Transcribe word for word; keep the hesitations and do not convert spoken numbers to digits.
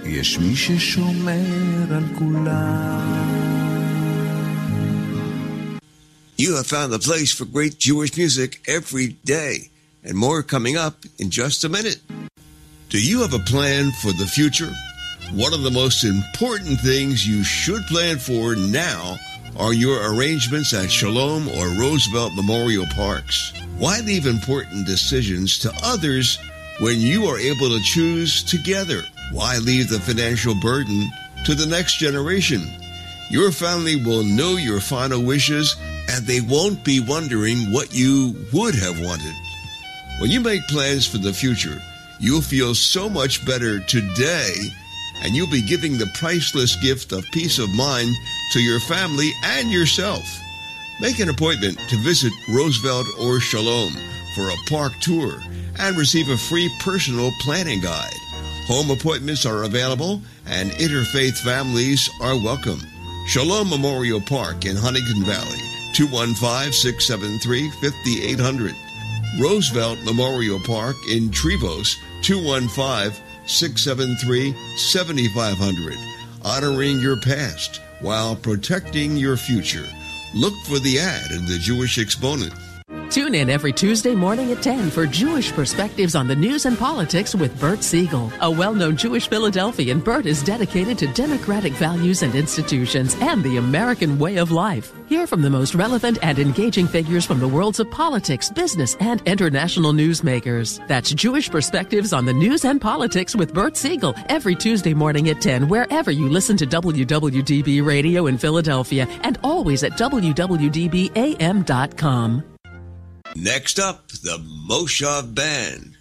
יש מי ששומר על כולם. You have found the place for great Jewish music every day, and more coming up in just a minute. Do you have a plan for the future? One of the most important things you should plan for now are your arrangements at Shalom or Roosevelt Memorial Parks. Why leave important decisions to others when you are able to choose together? Why leave the financial burden to the next generation? Your family will know your final wishes, and they won't be wondering what you would have wanted. When you make plans for the future, you'll feel so much better today, and you'll be giving the priceless gift of peace of mind to your family and yourself. Make an appointment to visit Roosevelt or Shalom for a park tour and receive a free personal planning guide. Home appointments are available, and interfaith families are welcome. Shalom Memorial Park in Huntington Valley, two one five, six seven three, five eight zero zero. Roosevelt Memorial Park in Trevose, two one five, six seven three, seven five zero zero. Honoring your past while protecting your future. Look for the ad in the Jewish Exponent. Tune in every Tuesday morning at ten for Jewish Perspectives on the News and Politics with Bert Siegel. A well-known Jewish Philadelphian, Bert is dedicated to democratic values and institutions and the American way of life. Hear from the most relevant and engaging figures from the worlds of politics, business, and international newsmakers. That's Jewish Perspectives on the News and Politics with Bert Siegel every Tuesday morning at ten, wherever you listen to W W D B Radio in Philadelphia, and always at W W D B A M dot com. Next up, the Moshav Band.